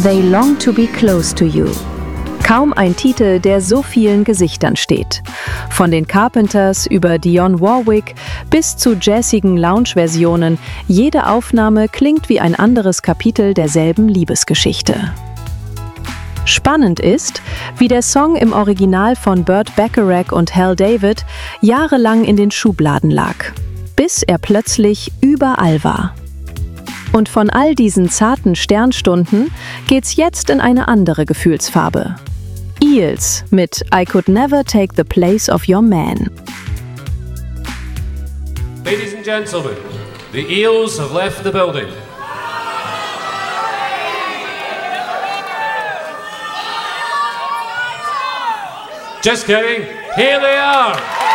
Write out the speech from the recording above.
They Long to Be Close to You. Kaum ein Titel, der so vielen Gesichtern steht. Von den Carpenters über Dionne Warwick bis zu jazzigen Lounge-Versionen, jede Aufnahme klingt wie ein anderes Kapitel derselben Liebesgeschichte. Spannend ist, wie der Song im Original von Burt Bacharach und Hal David jahrelang in den Schubladen lag, bis er plötzlich überall war. Und von all diesen zarten Sternstunden geht's jetzt in eine andere Gefühlsfarbe. Eels mit I Could Never Take the Place of Your Man. Ladies and gentlemen, the Eels have left the building. Just kidding, here they are!